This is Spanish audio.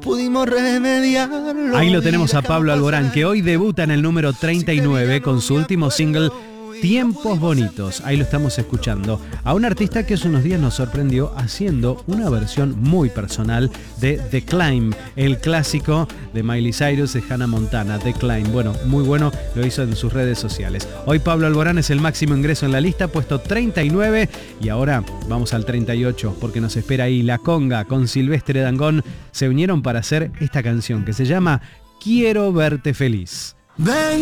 pudimos remediarlo. Ahí lo tenemos a Pablo Alborán, que hoy debuta en el número 39 con su último single, Tiempos Bonitos. Ahí lo estamos escuchando. A un artista que hace unos días nos sorprendió haciendo una versión muy personal de The Climb, el clásico de Miley Cyrus, de Hannah Montana, The Climb. Bueno, muy bueno, lo hizo en sus redes sociales. Hoy Pablo Alborán es el máximo ingreso en la lista, puesto 39, y ahora vamos al 38, porque nos espera ahí La Conga con Silvestre Dangond. Se unieron para hacer esta canción que se llama Quiero Verte Feliz. Ven.